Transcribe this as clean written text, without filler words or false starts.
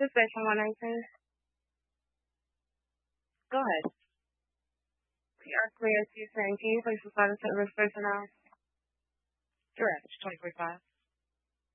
This station 119. Go ahead. We are clear to you saying, can you please respond to risk personnel? Correct. 2045.